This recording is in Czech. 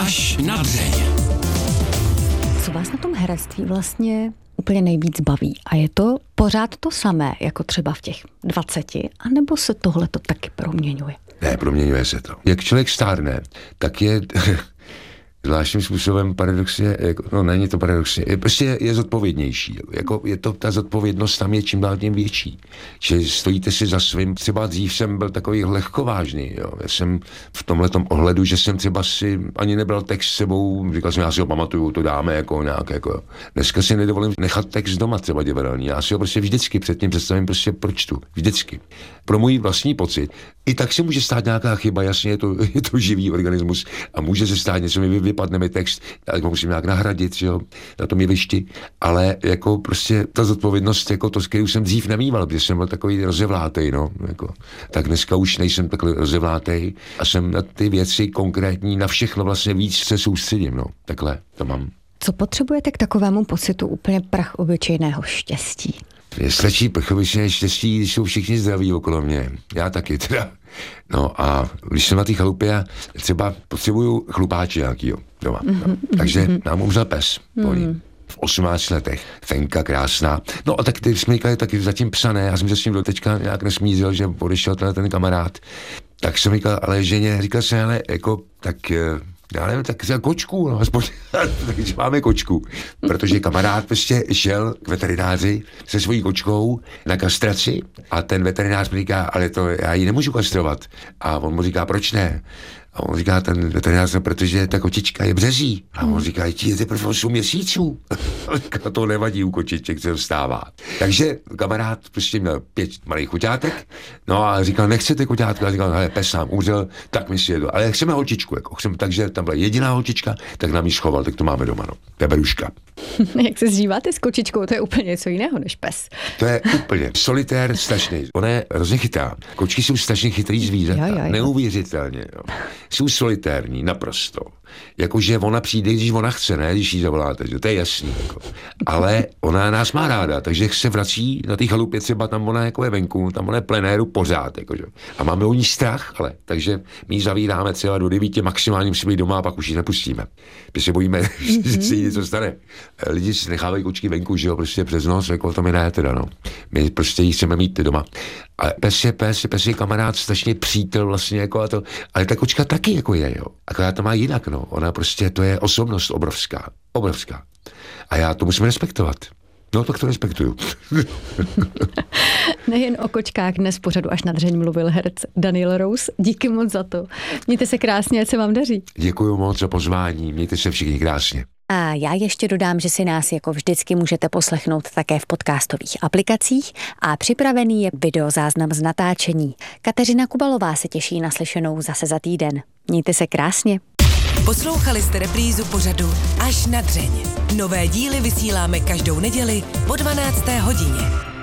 Až na dřeň. Co vás na tom herectví vlastně úplně nejvíc baví? A je to pořád to samé, jako třeba v těch 20, anebo se tohle to taky proměňuje? Ne, proměňuje se to. Jak člověk stárne, tak je zvláštním způsobem paradoxně, no není to paradoxně, prostě je zodpovědnější. Jako je to, ta zodpovědnost tam je čím dál tím větší. Že stojíte si za svým, třeba dřív jsem byl takový lehkovážný, jo. Já jsem v tomhletom ohledu, že jsem třeba si ani nebral text s sebou, říkal jsem, já si ho pamatuju, to dáme jako nějak, jako. Dneska si nedovolím nechat text doma třeba divadelní, já si ho prostě vždycky před tím představím, prostě pročtu, vždycky. Pro můj vlastní pocit. I tak se může stát nějaká chyba, jasně je to živý organismus a může se stát něco, mi vypadne mi text, já ho musím nějak nahradit, že jo, na tom jevišti, ale jako prostě ta zodpovědnost, jako to, s kterou jsem dřív nemýval, protože jsem byl takový rozevlátej, no, jako. Tak dneska už nejsem takový rozevlátej a jsem na ty věci konkrétní, na všechno vlastně víc se soustředím, no, takhle to mám. Co potřebujete k takovému pocitu úplně prach obyčejného štěstí? Mně stačí prchovičné štěstí, když jsou všichni zdraví okolo mě. Já taky teda. No a když jsem na té chalupě, třeba potřebuju chlupáče nějakýho doma. No. Takže nám umřel pes. V 18 letech. Fenka krásná. No a tak ty jsme říkali taky zatím psané. Já jsem se s ním do teďka nějak nesmířil, že odešel ten kamarád. Tak jsem říkal, ale ženě, říkal jsem, ale jako, tak já nevím, tak za kočku, no, aspoň, takže máme kočku, protože kamarád prostě šel k veterináři se svojí kočkou na kastraci a ten veterinář mi říká, ale to já ji nemůžu kastrovat. A on mu říká, proč ne? A on říká, ten veterinář, protože ta kočička je březí. A on říká, je teprve 8 měsíců. A to nevadí u kočiček, se vstává. Takže kamarád prostě měl 5 malých koťátek, no a říkal, nechcete koťátka? A říkal, hele, pes nám umřel, tak my si jedu. Ale chceme holčičku, jako chceme, takže tam byla jediná holčička, tak nám ji schoval, tak to máme doma, no. To je beruška. Jak se zžíváte s kočičkou, to je úplně něco jiného než pes. To je úplně solitér strašný. Ona je hrozně chytrá. Kočky jsou strašně chytrý zvířata. Jo. Neuvěřitelně. Jo. Jsou solitérní, naprosto. Jakože ona přijde, když ona chce, ne, když jí zavoláte, to je jasný. Jako. Ale ona nás má ráda, takže se vrací na té chalupě, třeba tam ona jako je venku, tam ona je plenéru pořád. Jakože. A máme o ní strach, ale. Takže my ji zavíráme třeba do 9, maximálně musíme být doma a pak už ji nepustíme. My se bojíme, že se jí něco stane. Lidi si nechávají kočky venku, že jo, prostě přes noc, jako to mi ne teda, no. My prostě ji chceme mít doma. A pes je kamarád, strašně přítel vlastně, jako a to, ale ta kočka taky jako je, jo. Akorát to má jinak, no. Ona prostě, to je osobnost obrovská. A já to musím respektovat. No, tak to respektuju. Nejen o kočkách dnes v pořadu Až na dřeň mluvil herec Daniel Rous. Díky moc za to. Mějte se krásně, ať se vám daří. Děkuju moc za pozvání, mějte se všichni krásně. A já ještě dodám, že si nás jako vždycky můžete poslechnout také v podcastových aplikacích a připravený je videozáznam z natáčení. Kateřina Kubalová se těší na slyšenou zase za týden. Mějte se krásně. Poslouchali jste reprízu pořadu Až na dřeň. Nové díly vysíláme každou neděli po 12. hodině.